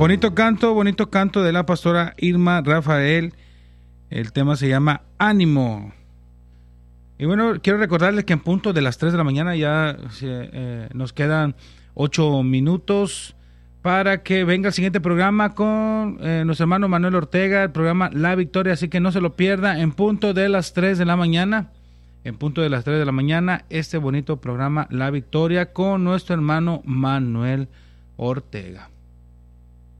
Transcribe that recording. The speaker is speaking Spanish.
Bonito canto de la pastora Irma Rafael. El tema se llama Ánimo. Y bueno, quiero recordarles que en punto de las 3 de la mañana ya nos quedan 8 minutos para que venga el siguiente programa con nuestro hermano Manuel Ortega, el programa La Victoria, así que no se lo pierda en punto de las 3 de la mañana. En punto de las 3 de la mañana, este bonito programa La Victoria con nuestro hermano Manuel Ortega.